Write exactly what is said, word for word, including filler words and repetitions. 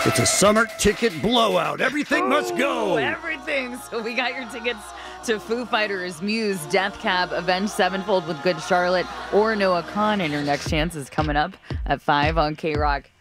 It's a summer ticket blowout. Everything must go. Ooh, everything. So we got your tickets to Foo Fighters, Muse, Death Cab, Avenged Sevenfold with Good Charlotte, or Noah Kahan. And your next chance is coming up at five on K-Rock.